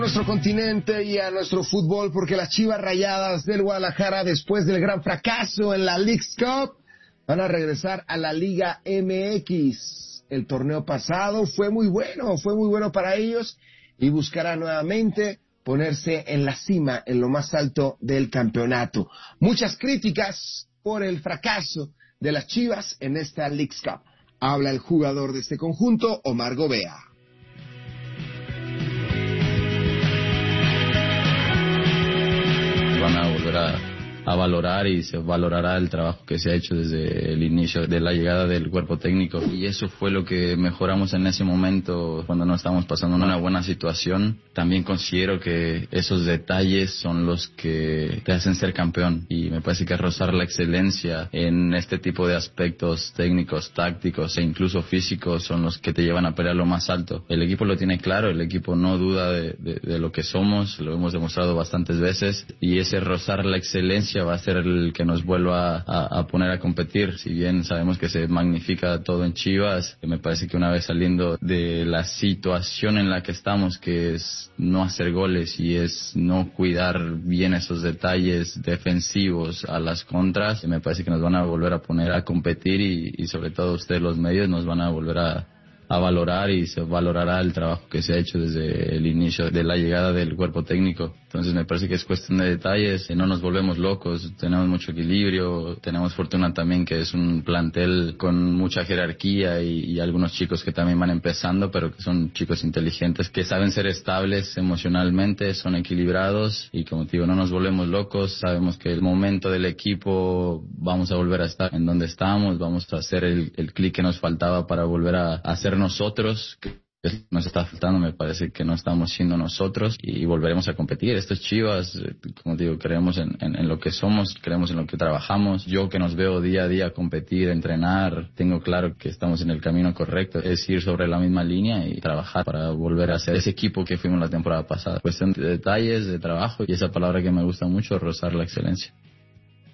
Nuestro continente y a nuestro fútbol, porque las Chivas Rayadas del Guadalajara, después del gran fracaso en la Leagues Cup, van a regresar a la Liga MX. El torneo pasado fue muy bueno para ellos y buscará nuevamente ponerse en la cima, en lo más alto del campeonato. Muchas críticas por el fracaso de las Chivas en esta Leagues Cup. Habla el jugador de este conjunto, Omar Gobea. Van a volver a valorar y se valorará el trabajo que se ha hecho desde el inicio de la llegada del cuerpo técnico, y eso fue lo que mejoramos en ese momento cuando no estábamos pasando una buena situación. También considero que esos detalles son los que te hacen ser campeón, y me parece que rozar la excelencia en este tipo de aspectos técnicos, tácticos e incluso físicos son los que te llevan a pelear lo más alto. El equipo lo tiene claro, el equipo no duda de lo que somos, lo hemos demostrado bastantes veces, y ese rozar la excelencia va a ser el que nos vuelva a poner a competir. Si bien sabemos que se magnifica todo en Chivas, me parece que una vez saliendo de la situación en la que estamos, que es no hacer goles y es no cuidar bien esos detalles defensivos a las contras, me parece que nos van a volver a poner a competir y sobre todo ustedes los medios nos van a volver a valorar, y se valorará el trabajo que se ha hecho desde el inicio de la llegada del cuerpo técnico. Entonces me parece que es cuestión de detalles, no nos volvemos locos, tenemos mucho equilibrio, tenemos fortuna también que es un plantel con mucha jerarquía y algunos chicos que también van empezando, pero que son chicos inteligentes, que saben ser estables emocionalmente, son equilibrados y, como te digo, no nos volvemos locos. Sabemos que el momento del equipo vamos a volver a estar en donde estamos, vamos a hacer el clic que nos faltaba para volver a ser nosotros, que nos está faltando. Me parece que no estamos siendo nosotros y volveremos a competir. Esto es Chivas, como digo, creemos en lo que somos, creemos en lo que trabajamos. Yo, que nos veo día a día competir, entrenar, tengo claro que estamos en el camino correcto, es ir sobre la misma línea y trabajar para volver a ser ese equipo que fuimos la temporada pasada. Cuestión de detalles, de trabajo, y esa palabra que me gusta mucho, rozar la excelencia.